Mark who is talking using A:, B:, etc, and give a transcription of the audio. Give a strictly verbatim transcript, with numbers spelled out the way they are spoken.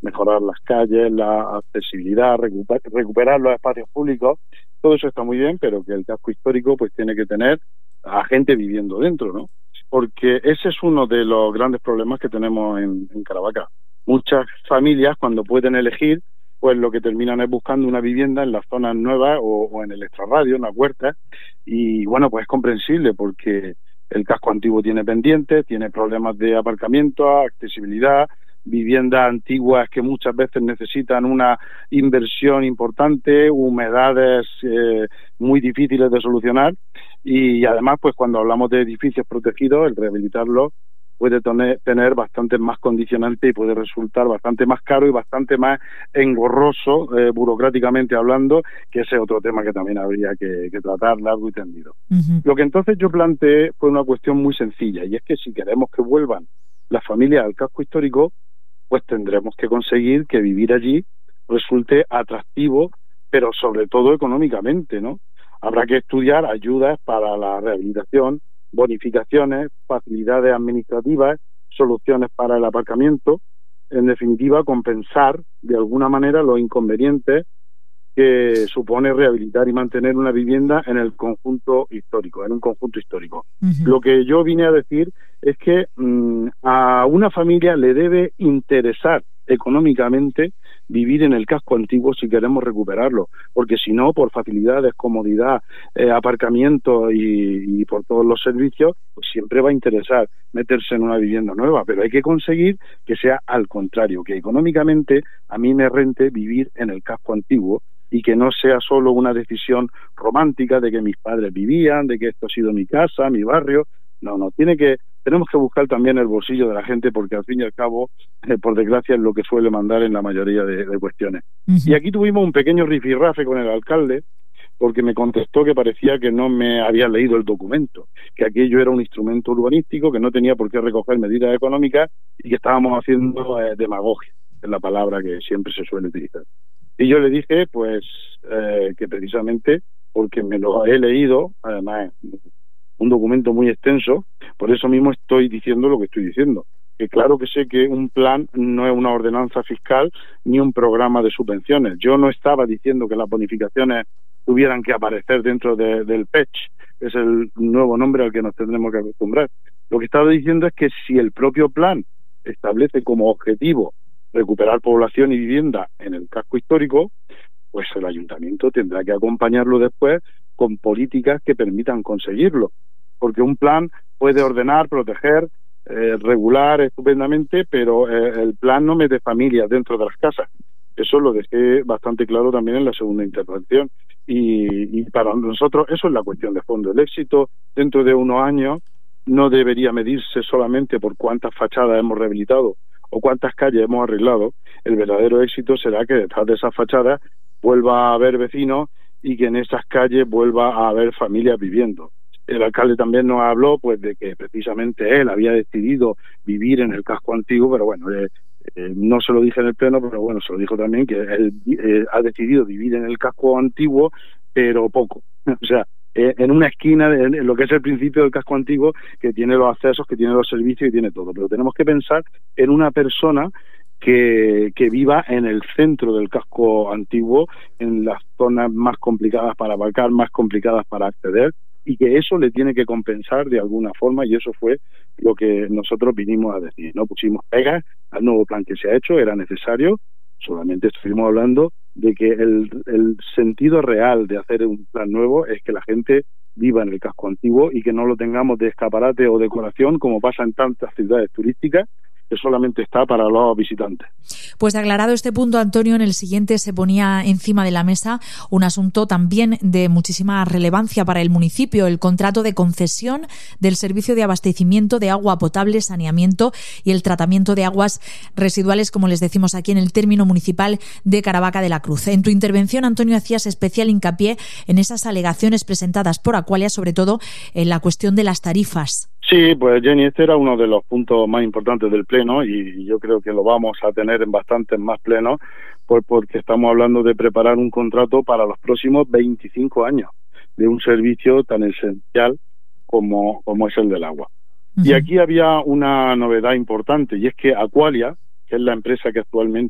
A: mejorar las calles, la accesibilidad, recuper, recuperar los espacios públicos. Todo eso está muy bien, pero que el casco histórico pues tiene que tener a gente viviendo dentro, ¿no? Porque ese es uno de los grandes problemas que tenemos en, en Caravaca. Muchas familias, cuando pueden elegir, pues lo que terminan es buscando una vivienda en las zonas nuevas o, o en el extrarradio, en las huertas, y bueno, pues es comprensible porque el casco antiguo tiene pendientes, tiene problemas de aparcamiento, accesibilidad, viviendas antiguas que muchas veces necesitan una inversión importante, humedades eh, muy difíciles de solucionar, y además, pues cuando hablamos de edificios protegidos, el rehabilitarlos puede tener, tener bastante más condicionante y puede resultar bastante más caro y bastante más engorroso, eh, burocráticamente hablando, que ese otro tema que también habría que, que tratar largo y tendido. Uh-huh. Lo que entonces yo planteé fue una cuestión muy sencilla, y es que si queremos que vuelvan las familias al casco histórico, pues tendremos que conseguir que vivir allí resulte atractivo, pero sobre todo económicamente, ¿no? Habrá que estudiar ayudas para la rehabilitación, bonificaciones, facilidades administrativas, soluciones para el aparcamiento, en definitiva compensar de alguna manera los inconvenientes que supone rehabilitar y mantener una vivienda en el conjunto histórico, en un conjunto histórico. Uh-huh. Lo que yo vine a decir es que mmm, a una familia le debe interesar económicamente vivir en el casco antiguo si queremos recuperarlo, porque si no, por facilidades, comodidad, eh, aparcamiento y, y por todos los servicios, pues siempre va a interesar meterse en una vivienda nueva, pero hay que conseguir que sea al contrario, que económicamente a mí me rente vivir en el casco antiguo y que no sea solo una decisión romántica de que mis padres vivían, de que esto ha sido mi casa, mi barrio. No, no, tiene que, tenemos que buscar también el bolsillo de la gente, porque al fin y al cabo, eh, por desgracia, es lo que suele mandar en la mayoría de, de cuestiones. Uh-huh. Y aquí tuvimos un pequeño rifirrafe con el alcalde, porque me contestó que parecía que no me había leído el documento, que aquello era un instrumento urbanístico, que no tenía por qué recoger medidas económicas y que estábamos haciendo eh, demagogia, es la palabra que siempre se suele utilizar. Y yo le dije, pues, eh, que precisamente porque me lo he leído, además un documento muy extenso, por eso mismo estoy diciendo lo que estoy diciendo. Que claro que sé que un plan no es una ordenanza fiscal ni un programa de subvenciones. Yo no estaba diciendo que las bonificaciones tuvieran que aparecer dentro de, del P E C H, que es el nuevo nombre al que nos tendremos que acostumbrar. Lo que estaba diciendo es que si el propio plan establece como objetivo recuperar población y vivienda en el casco histórico, pues el ayuntamiento tendrá que acompañarlo después con políticas que permitan conseguirlo. Porque un plan puede ordenar, proteger, eh, regular estupendamente, pero eh, el plan no mete familias dentro de las casas. Eso lo dejé bastante claro también en la segunda intervención. Y, y para nosotros eso es la cuestión de fondo. El éxito dentro de unos años no debería medirse solamente por cuántas fachadas hemos rehabilitado o cuántas calles hemos arreglado. El verdadero éxito será que detrás de esas fachadas vuelva a haber vecinos y que en esas calles vuelva a haber familias viviendo. El alcalde también nos habló pues de que precisamente él había decidido vivir en el casco antiguo, pero bueno, eh, eh, no se lo dije en el pleno, pero bueno, se lo dijo también que él eh, ha decidido vivir en el casco antiguo, pero poco. O sea, eh, en una esquina de en lo que es el principio del casco antiguo, que tiene los accesos, que tiene los servicios y tiene todo. Pero tenemos que pensar en una persona que, que viva en el centro del casco antiguo, en las zonas más complicadas para aparcar, más complicadas para acceder, y que eso le tiene que compensar de alguna forma, y eso fue lo que nosotros vinimos a decir. No pusimos pegas al nuevo plan que se ha hecho, era necesario, solamente estuvimos hablando de que el, el sentido real de hacer un plan nuevo es que la gente viva en el casco antiguo y que no lo tengamos de escaparate o decoración como pasa en tantas ciudades turísticas, que solamente está para los visitantes.
B: Pues aclarado este punto, Antonio, en el siguiente se ponía encima de la mesa un asunto también de muchísima relevancia para el municipio, el contrato de concesión del servicio de abastecimiento de agua potable, saneamiento y el tratamiento de aguas residuales, como les decimos aquí en el término municipal de Caravaca de la Cruz. En tu intervención, Antonio, hacías especial hincapié en esas alegaciones presentadas por Aqualia, sobre todo en la cuestión de las tarifas.
A: Sí, pues Jenny, este era uno de los puntos más importantes del pleno y yo creo que lo vamos a tener en bastantes más plenos, pues porque estamos hablando de preparar un contrato para los próximos veinticinco años de un servicio tan esencial como, como es el del agua. Uh-huh. Y aquí había una novedad importante, y es que Aqualia, que es la empresa que actualmente